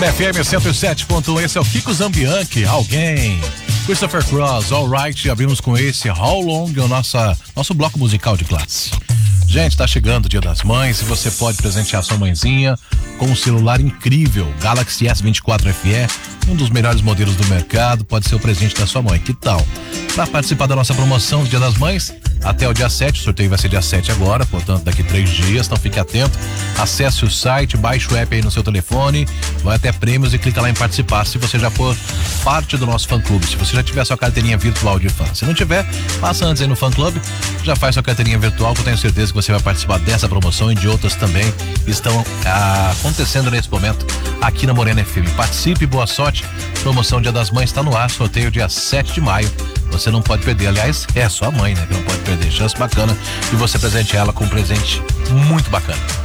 Morena FM 107.1, esse é o Kiko Zambianchi, Alguém. Christopher Cross, Alright, abrimos com esse How Long, o nosso bloco musical de classe. Gente, tá chegando o Dia das Mães e você pode presentear sua mãezinha com um celular incrível, Galaxy S24 FE, um dos melhores modelos do mercado, pode ser o presente da sua mãe, que tal? Para participar da nossa promoção do Dia das Mães, até o dia 7, o sorteio vai ser dia 7 agora, portanto daqui 3 dias, então fique atento, acesse o site, baixe o app aí no seu telefone, vai até prêmios e clica lá em participar, se você já for parte do nosso fã-clube, se você já tiver sua carteirinha virtual de fã, se não tiver, passa antes aí no fã-clube, já faz sua carteirinha virtual, que eu tenho certeza que você vai participar dessa promoção e de outras também que estão acontecendo nesse momento aqui na Morena FM. Participe, boa sorte, promoção Dia das Mães está no ar, sorteio dia 7 de maio. Você não pode perder, aliás, é a sua mãe, né, que não pode perder. Chance bacana de você presentear ela com um presente muito bacana.